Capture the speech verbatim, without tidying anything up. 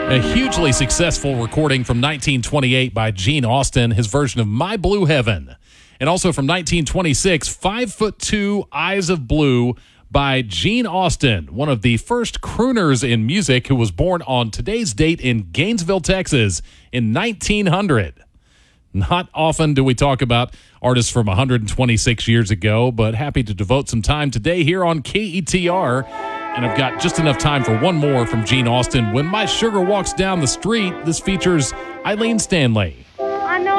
A hugely successful recording from nineteen twenty-eight by Gene Austin, his version of My Blue Heaven. And also from nineteen twenty-six, Five Foot Two, Eyes of Blue by Gene Austin, one of the first crooners in music who was born on today's date in Gainesville, Texas in nineteen hundred. Not often do we talk about artists from one hundred twenty-six years ago, but happy to devote some time today here on K E T R. And I've got just enough time for one more from Gene Austin. When My Sugar Walks Down the Street, this features Eileen Stanley.